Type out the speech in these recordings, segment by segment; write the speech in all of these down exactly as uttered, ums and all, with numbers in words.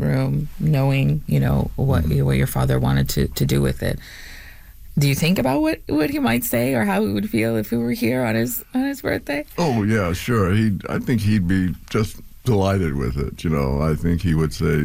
room, knowing, you know, what mm-hmm. what your father wanted to, to do with it. Do you think about what, what he might say or how he would feel if he were here on his on his birthday? Oh yeah, sure. He, I think he'd be just delighted with it. You know, I think he would say,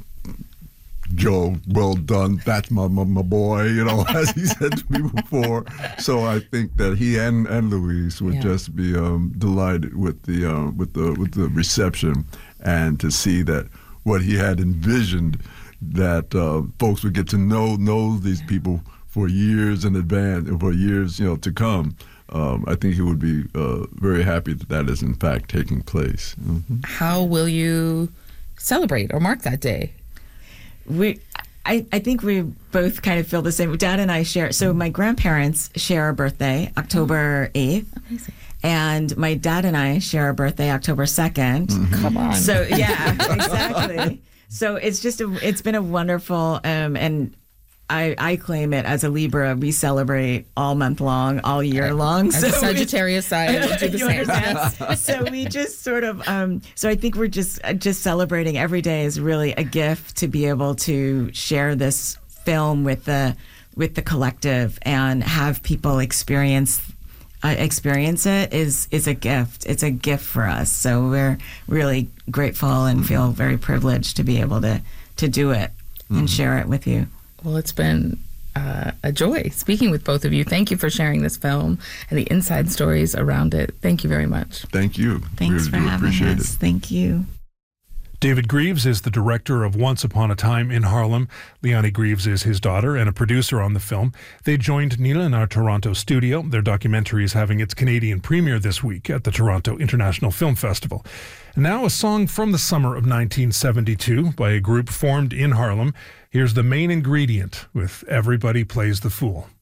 "Joe, well done. That's my, my my boy," you know, as he said to me before. So I think that he and, and Louise would yeah. just be um, delighted with the uh, with the with the reception, and to see that what he had envisioned, that uh, folks would get to know know these people for years in advance, and for years, you know, to come. Um, I think he would be uh, very happy that that is in fact taking place. Mm-hmm. How will you celebrate or mark that day? We, I, I think we both kind of feel the same. Dad and I share. So my grandparents share a birthday, October eighth. Amazing. And my dad and I share a birthday, October second. Mm-hmm. Come on. So yeah, exactly. So it's just a, it's been a wonderful, um, and I, I claim it as a Libra. We celebrate all month long, all year long. As so a Sagittarius side, we'll do the same. So we just sort of, um, so I think we're just just celebrating every day is really a gift to be able to share this film with the with the collective and have people experience uh, experience it is is a gift. It's a gift for us. So we're really grateful and feel very privileged to be able to to do it mm-hmm. and share it with you. Well, it's been uh, a joy speaking with both of you. Thank you for sharing this film and the inside stories around it. Thank you very much. Thank you. Thanks we for do having appreciate us. It. Thank you. David Greaves is the director of Once Upon a Time in Harlem. Leonie Greaves is his daughter and a producer on the film. They joined Neela in our Toronto studio. Their documentary is having its Canadian premiere this week at the Toronto International Film Festival. And now a song from the summer of nineteen seventy-two by a group formed in Harlem. Here's The Main Ingredient with Everybody Plays the Fool.